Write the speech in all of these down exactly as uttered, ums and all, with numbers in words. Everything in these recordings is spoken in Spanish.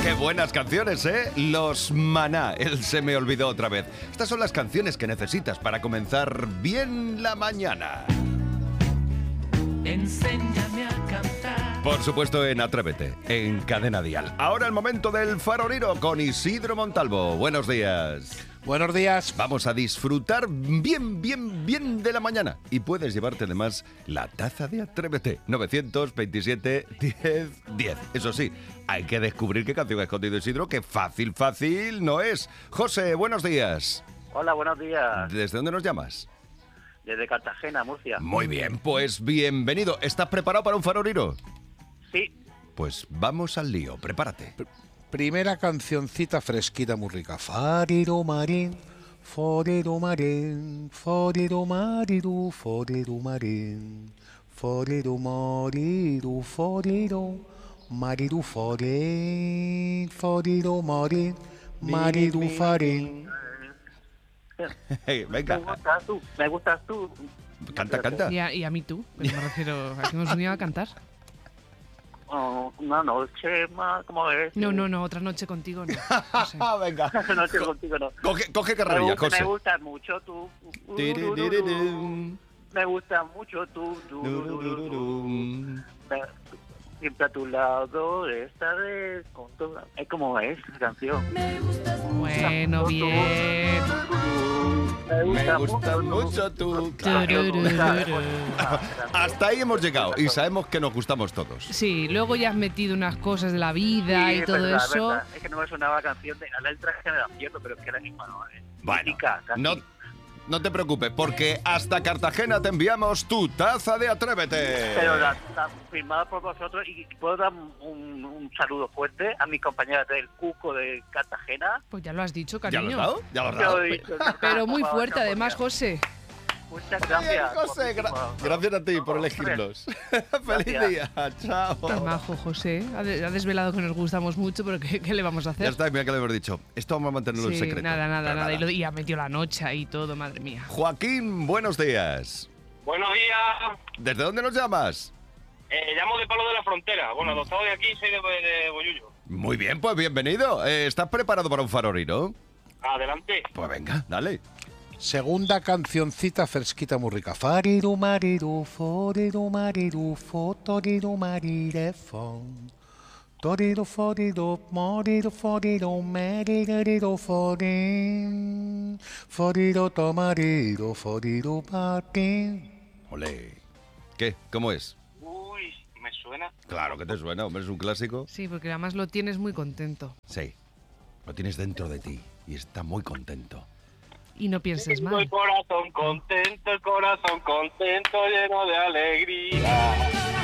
Qué buenas canciones, ¿eh? Los Maná, él se me olvidó otra vez. Estas son las canciones que necesitas para comenzar bien la mañana. Enséñame a cantar. Por supuesto en Atrévete, en Cadena Dial. Ahora el momento del farolero con Isidro Montalvo. Buenos días. Buenos días. Vamos a disfrutar bien, bien, bien de la mañana. Y puedes llevarte además la taza de Atrévete. novecientos veintisiete, diez, diez. Eso sí, hay que descubrir qué canción ha escondido Isidro, que fácil, fácil no es. José, buenos días. Hola, buenos días. ¿Desde dónde nos llamas? Desde Cartagena, Murcia. Muy bien, pues bienvenido. ¿Estás preparado para un farolero? Sí. Pues vamos al lío, prepárate. Primera cancioncita fresquita, muy rica. Farero marín, farero marín, farero mariru, farero marín, farero mariru, farero mariru, farín, farero marín, mariru, farín. Hey, Me venga, gustas tú, me gustas tú. canta, canta. Y a, y a mí tú, pero me refiero a que hemos venido a cantar. Oh, una noche más, ¿cómo es? No, no, no, otra noche contigo no. No sé. Ah, venga. Una noche contigo no. Coge, coge Me, carrerilla, gusta, José. me gustas mucho tú. Tiririririrum. Me gusta mucho tú. Durururum. Siempre a tu lado, esta vez con toda... Es como es la canción. Bueno, bien. Me gusta mucho tú. Tururururu. Hasta ahí hemos llegado y sabemos que nos gustamos todos. Sí, luego ya has metido unas cosas de la vida Sí, y es todo verdad, eso. verdad. Es que no me sonaba la canción de la letra que me da cierto, pero es que la misma no es. Bueno, Mítica, casi. no, no te preocupes, porque hasta Cartagena te enviamos tu taza de Atrévete. Pero la, la firmada por vosotros, y puedo dar un, un saludo fuerte a mis compañeras del Cuco de Cartagena. Pues ya lo has dicho, ¿Ya lo has cariño. dado? ¿Ya lo has Te lo dado? he dicho, Pero muy por favor, fuerte, no, además, por José. Dios. Muchas Bien, gracias. José, gra- por- gracias a ti por No, elegirnos. Feliz Gracias. día, chao. Estás majo, José. Ha, de- ha desvelado que nos gustamos mucho, pero ¿qué, qué le vamos a hacer? Ya está, mira que le hemos dicho. Esto vamos a mantenerlo en Sí, secreto. nada, nada, Pero nada. Y, lo, y ha metido la noche ahí y todo, madre mía. Joaquín, buenos días. Buenos días, ¿Desde dónde nos llamas? eh, llamo de Palo de la Frontera. Bueno, adoptado de aquí, soy de, de Bollullo. Muy bien, pues bienvenido. Eh, ¿Estás preparado para un farolero? Adelante. Pues venga, dale. Segunda cancioncita fresquita, muy rica. Farero mariru, farero mariru, fotorero marirefon. Torero, forero, morero, forero, merero, forín. Forero, tomarero, forero, patín. Olé. ¿Qué? ¿Cómo es? Uy, me suena. Claro que te suena, hombre, es un clásico. Sí, porque además lo tienes muy contento. Sí, lo tienes dentro de ti y está muy contento. Y no pienses Tengo mal. el corazón contento, el corazón contento, lleno de alegría.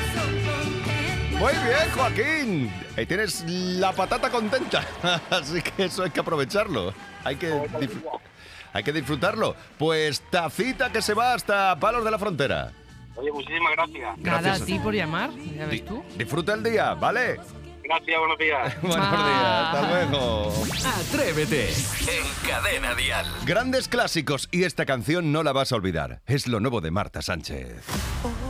Muy bien, Joaquín. Ahí tienes la patata contenta. Así que eso hay que aprovecharlo. Hay que, disfr- hay que disfrutarlo. Pues tacita que se va hasta Palos de la Frontera. Oye, muchísimas gracias. Nada, gracias a a ti ti. por llamar. Ya Di- ves tú. disfruta el día, ¿vale? Gracias, buenos días. Buenos días, hasta luego. Atrévete en Cadena Dial. Grandes clásicos y esta canción no la vas a olvidar. Es lo nuevo de Marta Sánchez.